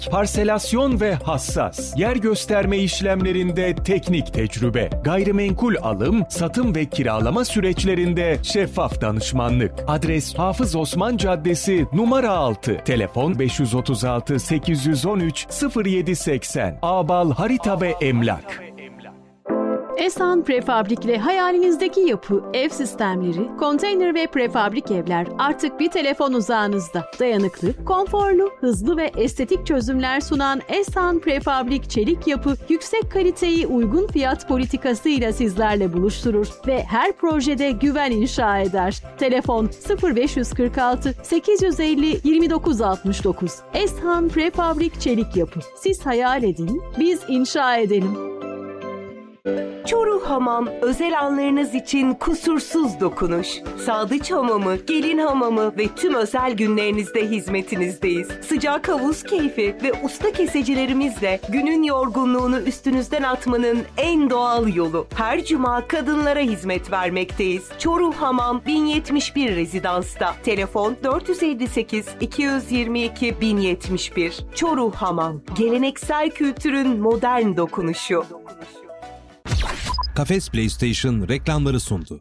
Parselasyon ve hassas. Yer gösterme işlemlerinde teknik tecrübe. Gayrimenkul alım, satım ve kiralama süreçlerinde şeffaf danışmanlık. Adres Hafız Osman Caddesi numara 6. Telefon 536 813 0780. Abal Harita ve Emlak. Esan Prefabrik hayalinizdeki yapı, ev sistemleri, konteyner ve prefabrik evler artık bir telefon uzağınızda. Dayanıklı, konforlu, hızlı ve estetik çözümler sunan Esan Prefabrik Çelik Yapı, yüksek kaliteyi uygun fiyat politikasıyla sizlerle buluşturur ve her projede güven inşa eder. Telefon 0546 850 2969. Esan Prefabrik Çelik Yapı. Siz hayal edin, biz inşa edelim. Çoruh Hamam, özel anlarınız için kusursuz dokunuş. Sadıç Hamamı, Gelin Hamamı ve tüm özel günlerinizde hizmetinizdeyiz. Sıcak havuz keyfi ve usta kesecilerimizle günün yorgunluğunu üstünüzden atmanın en doğal yolu. Her cuma kadınlara hizmet vermekteyiz. Çoruh Hamam 1071 Rezidans'ta. Telefon 458 222 1071. Çoruh Hamam, geleneksel kültürün modern dokunuşu. Kafes PlayStation reklamları sundu.